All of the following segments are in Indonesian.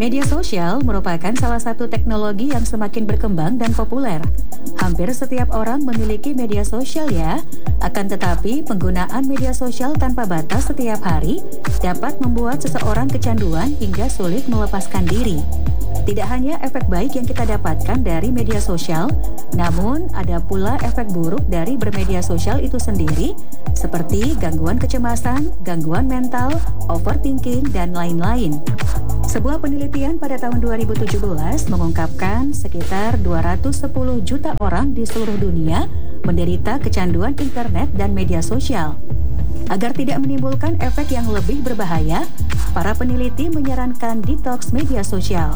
Media sosial merupakan salah satu teknologi yang semakin berkembang dan populer. Hampir setiap orang memiliki media sosial ya. Akan tetapi, penggunaan media sosial tanpa batas setiap hari dapat membuat seseorang kecanduan hingga sulit melepaskan diri. Tidak hanya efek baik yang kita dapatkan dari media sosial, namun ada pula efek buruk dari bermedia sosial itu sendiri, seperti gangguan kecemasan, gangguan mental, overthinking, dan lain-lain. Sebuah penelitian pada tahun 2017 mengungkapkan sekitar 210 juta orang di seluruh dunia menderita kecanduan internet dan media sosial. Agar tidak menimbulkan efek yang lebih berbahaya, para peneliti menyarankan detox media sosial.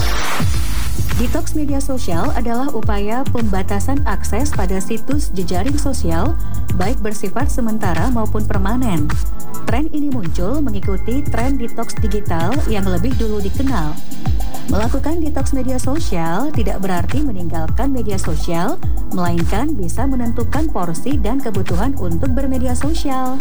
Detox media sosial adalah upaya pembatasan akses pada situs jejaring sosial, baik bersifat sementara maupun permanen. Tren ini muncul mengikuti tren detox digital yang lebih dulu dikenal. Melakukan detox media sosial tidak berarti meninggalkan media sosial, melainkan bisa menentukan porsi dan kebutuhan untuk bermedia sosial.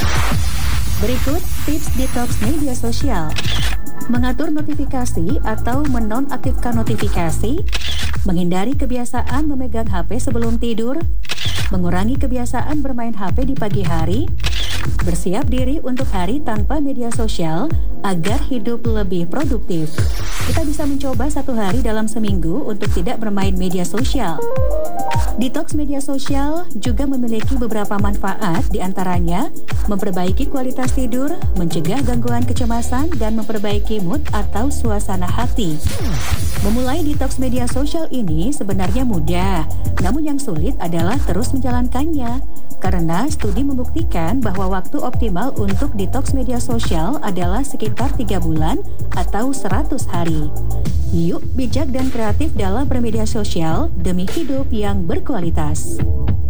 Berikut tips detox media sosial. Mengatur notifikasi atau menonaktifkan notifikasi, menghindari kebiasaan memegang HP sebelum tidur, mengurangi kebiasaan bermain HP di pagi hari, bersiap diri untuk hari tanpa media sosial agar hidup lebih produktif. Kita bisa mencoba 1 hari dalam seminggu untuk tidak bermain media sosial. Detox media sosial juga memiliki beberapa manfaat, diantaranya memperbaiki kualitas tidur, mencegah gangguan kecemasan, dan memperbaiki mood atau suasana hati. Memulai detox media sosial ini sebenarnya mudah, namun yang sulit adalah terus menjalankannya. Karena studi membuktikan bahwa waktu optimal untuk detox media sosial adalah sekitar 3 bulan atau 100 hari. Yuk bijak dan kreatif dalam bermedia sosial demi hidup yang berkualitas.